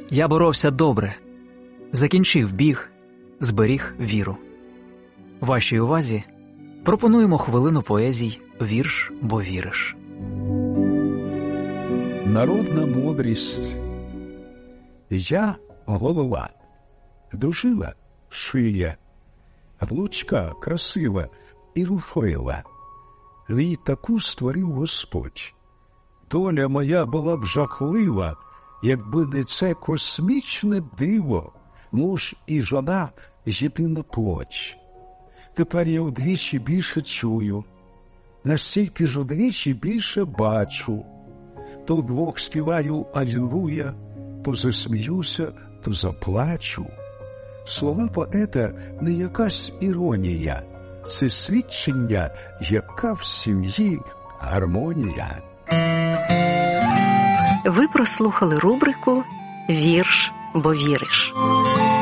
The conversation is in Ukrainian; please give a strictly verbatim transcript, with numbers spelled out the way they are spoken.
Я боровся добре, закінчив біг, зберіг віру. Вашій увазі пропонуємо хвилину поезій «Вірш, бо віриш». Народна мудрість. Я – голова, дужила – шия, лучка красива і рухлива. І таку створив Господь. Доля моя була б жахлива, якби не це космічне диво, муж і жона – єдина плоть. Тепер я вдвічі більше чую, настільки ж вдвічі більше бачу. То вдвох співаю «Алілуя», то засміюся, то заплачу. Слова поета не якась іронія, це свідчення, яка в сім'ї гармонія. Ви прослухали рубрику «Вірш, бо віриш».